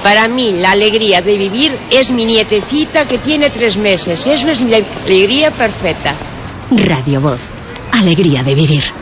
Para mí, la alegría de vivir es mi nietecita que tiene 3 meses. Eso es la alegría perfecta. Radio Voz. Alegría de vivir.